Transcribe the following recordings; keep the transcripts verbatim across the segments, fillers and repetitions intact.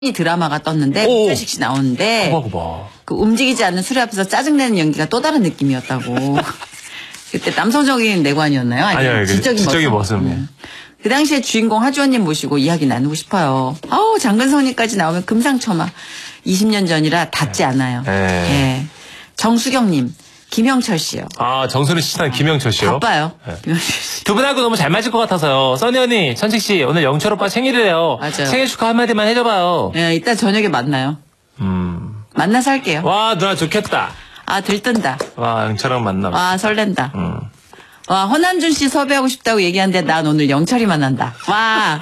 이 드라마가 떴는데 오. 박철식 씨 나오는데 고봐 고봐. 그 움직이지 않는 수레 앞에서 짜증내는 연기가 또 다른 느낌이었다고. 그때 남성적인 내관이었나요? 아니면 아니요, 지적인, 지적인 모습? 모습. 음. 그 당시에 주인공 하주원님 모시고 이야기 나누고 싶어요. 아우 장근성님까지 나오면 금상첨화. 이십 년 전이라 닿지 않아요. 네. 예. 정수경님, 김영철 씨요. 아, 정선우 씨 친한 김영철 씨요. 바빠요. 네. 김영철 씨. 두 분하고 너무 잘 맞을 것 같아서요. 써니 언니, 천식 씨, 오늘 영철 오빠 생일이래요. 맞아요. 생일 축하 한마디만 해줘봐요. 예, 이따 저녁에 만나요. 음. 만나서 할게요. 와, 누나 좋겠다. 아 들뜬다. 와, 영철랑 만나. 와 설렌다. 음. 와 허남준 씨 섭외하고 싶다고 얘기하는데 난 오늘 영철이 만난다. 와.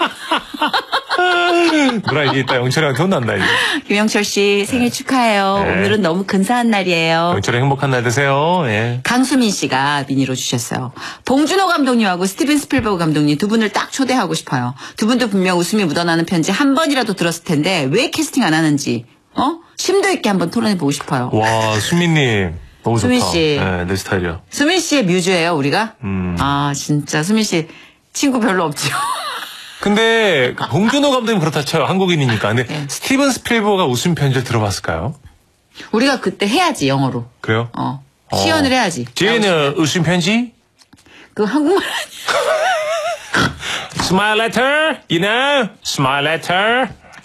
누나 이게 이따 영철이랑 기억난다, 이제. 김영철 씨 생일 축하해요. 네. 오늘은 너무 근사한 날이에요. 영철이 행복한 날 되세요. 예. 강수민 씨가 미니로 주셨어요. 봉준호 감독님하고 스티븐 스필버그 감독님 두 분을 딱 초대하고 싶어요. 두 분도 분명 웃음이 묻어나는 편지 한 번이라도 들었을 텐데 왜 캐스팅 안 하는지 어? 심도 있게 한번 토론해보고 싶어요. 와, 수민님. 너무 수민 좋다. 씨. 네, 내 스타일이야. 수민 씨의 뮤즈예요 우리가? 음. 아 진짜 수민 씨 친구 별로 없죠. 근데 그 봉준호 감독님 그렇다 쳐요. 한국인이니까. 근데 네. 스티븐 스필버가 웃음 편지를 들어봤을까요? 우리가 그때 해야지 영어로. 그래요? 어. 어. 시연을 해야지. 지혜는 웃음 편지? 그 한국말 아니야. Smile letter, you know? Smile letter.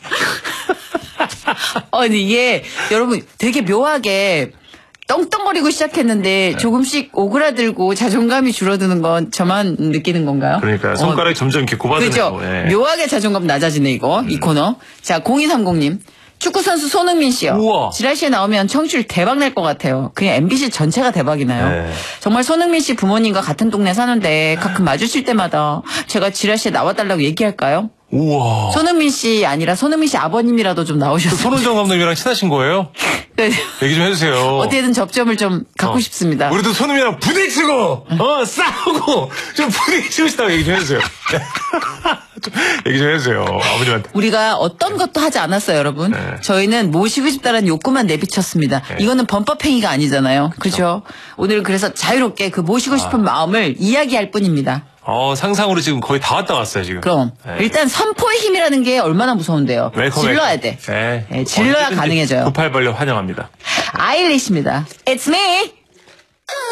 어, 근데 이게 여러분 되게 묘하게 떵떵거리고 시작했는데 조금씩 오그라들고 자존감이 줄어드는 건 저만 느끼는 건가요? 그러니까 손가락이 어, 점점 이렇게 고받는 그죠? 거. 예. 묘하게 자존감 낮아지네 이거 이 코너. 자 공이삼공님 축구선수 손흥민 씨요. 우와. 지라시에 나오면 청취율 대박 날 것 같아요. 그냥 엠비씨 전체가 대박이 나요. 네. 정말 손흥민 씨 부모님과 같은 동네 사는데 가끔 마주칠 때마다 제가 지라시에 나와달라고 얘기할까요? 우와. 손흥민 씨 아니라 손흥민 씨 아버님이라도 좀 나오셨으면. 손흥정 감독님이랑 친하신 거예요? 네. 얘기 좀 해주세요. 어떻게든 접점을 좀 갖고 어. 싶습니다. 우리도 손흥민이랑 부딪히고, 어, 싸우고, 좀 부딪히고 싶다고 얘기 좀 해주세요. 좀 얘기 좀 해주세요. 아버님한테. 우리가 어떤 것도 하지 않았어요, 여러분. 네. 저희는 모시고 싶다는 욕구만 내비쳤습니다. 네. 이거는 범법행위가 아니잖아요. 그죠? 오늘 그래서 자유롭게 그 모시고 싶은 아. 마음을 이야기할 뿐입니다. 어, 상상으로 지금 거의 다 왔다 갔어요, 지금. 그럼 네. 일단 선포의 힘이라는 게 얼마나 무서운데요. 웰컴, 질러야 웰컴. 돼. 네. 네, 질러야 언제든지 가능해져요. 구팔팔육 환영합니다. 아일리시입니다. It's me.